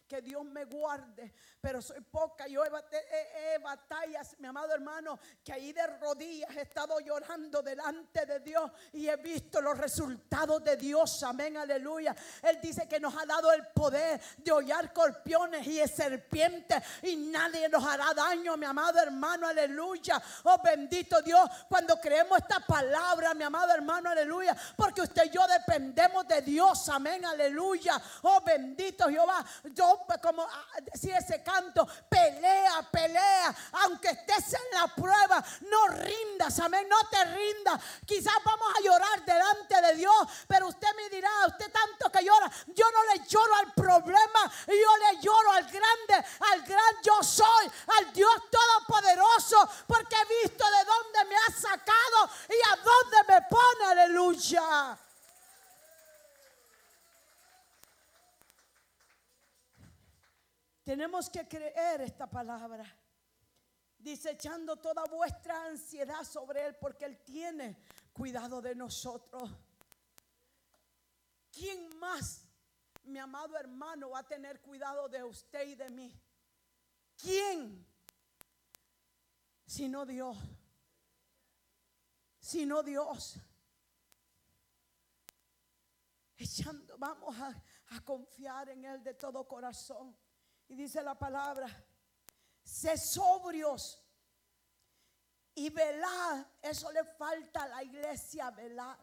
que Dios me guarde, pero soy poca. Yo he batallas, mi amado hermano, que ahí de rodillas he estado llorando delante de Dios y he visto los resultados de Dios. Amén, aleluya. Él dice que nos ha dado el poder de hollar escorpiones y serpientes y nadie nos hará daño, mi amado hermano, aleluya. Oh, bendito Dios, cuando creemos esta palabra, mi amado hermano, aleluya, porque usted y yo dependemos de Dios. Amén, aleluya. Oh, bendito Jehová. Yo, como decía ese canto, pelea, pelea, aunque estés en la prueba, no rindas. Amén, no te rindas. Quizás vamos a llorar delante de Dios, pero usted me dirá, usted tanto que llora. Yo no le lloro al problema, yo le lloro al grande, al gran yo soy, al Dios todopoderoso, porque he visto de dónde me ha sacado y a dónde me pone. Aleluya. Tenemos que creer esta palabra. Dice, echando toda vuestra ansiedad sobre Él, porque Él tiene cuidado de nosotros. ¿Quién más, mi amado hermano, va a tener cuidado de usted y de mí? ¿Quién? Sino Dios. Sino Dios. Vamos a confiar en Él de todo corazón. Y dice la palabra, sé sobrios y velad. Eso le falta a la iglesia, velar.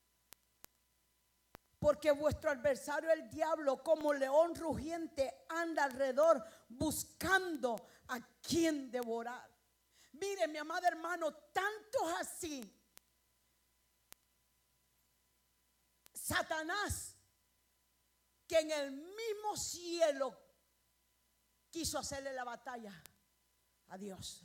Porque vuestro adversario el diablo, como león rugiente, anda alrededor buscando a quien devorar. Mire, mi amado hermano, tanto es así. Satanás, que en el mismo cielo quiso hacerle la batalla a Dios.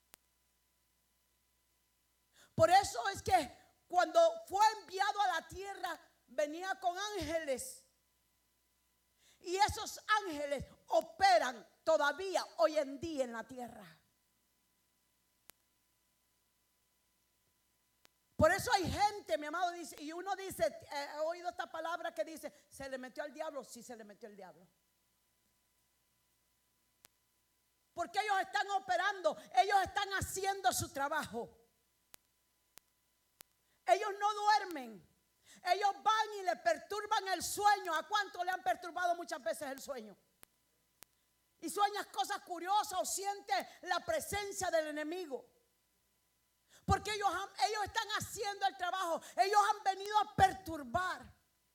Por eso es que cuando fue enviado a la tierra, venía con ángeles. Y esos ángeles operan todavía hoy en día en la tierra. Por eso hay gente, mi amado, dice, y uno dice, he oído esta palabra que dice, ¿se le metió al diablo? Sí, se le metió el diablo. Porque ellos están operando, ellos están haciendo su trabajo. Ellos no duermen. Ellos van y le perturban el sueño. ¿A cuánto le han perturbado muchas veces el sueño? Y sueñas cosas curiosas o sientes la presencia del enemigo. Porque ellos están haciendo el trabajo. Ellos han venido a perturbar.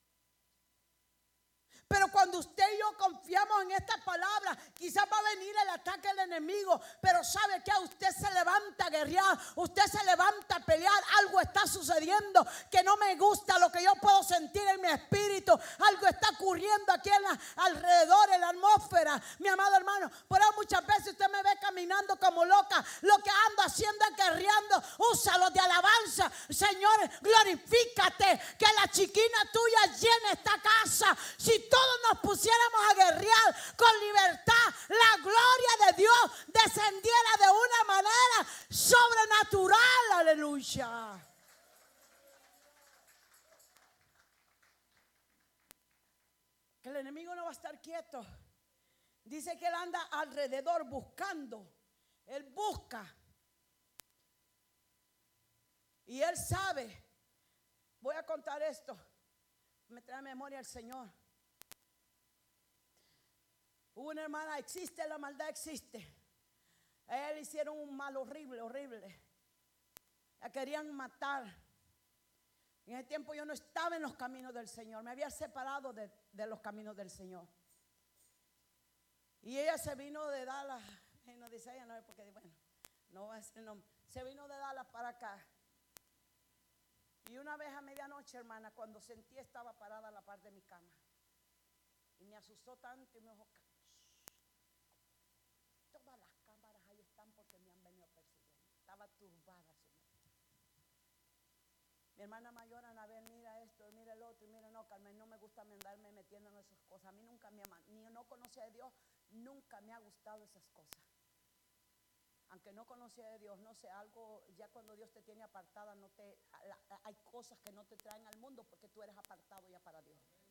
Pero cuando usted y yo confiamos en esta palabra, quizás va a venir el ataque del enemigo, pero sabe que usted se levanta a guerrear, usted se levanta a pelear. Algo está sucediendo que no me gusta, lo que yo puedo sentir en mi espíritu. Algo está ocurriendo aquí alrededor, en la atmósfera, mi amado hermano. Por eso muchas veces usted me ve caminando como loca. Lo que ando haciendo es guerreando. Úsalo de alabanza. Señor, glorifícate, que la chiquina tuya llene esta casa. Si todos nos pusiéramos a guerrear con libertad, la gloria de Dios descendiera de una manera sobrenatural. Aleluya. Que el enemigo no va a estar quieto. Dice que él anda alrededor buscando. Él busca. Y él sabe. Voy a contar esto. Me trae a memoria el Señor. Hubo una hermana, existe, la maldad existe. A él hicieron un mal horrible, horrible. La querían matar. En ese tiempo yo no estaba en los caminos del Señor. Me había separado de los caminos del Señor. Y ella se vino de Dallas. No dice ella, no, porque bueno, no va a decir el nombre. Se vino de Dallas para acá. Y una vez a medianoche, hermana, cuando sentí, estaba parada a la par de mi cama. Y me asustó tanto y me dijo, todas las cámaras ahí están porque me han venido persiguiendo. Estaba turbada su mente. Mi hermana mayor, Anabel, mira esto, mira el otro, y mira, no, Carmen, no me gusta andarme metiendo en esas cosas. A mí nunca me ama, ni no conocía de Dios, nunca me ha gustado esas cosas. Aunque no conocía de Dios, no sé, algo, ya cuando Dios te tiene apartada, hay cosas que no te traen al mundo porque tú eres apartado ya para Dios.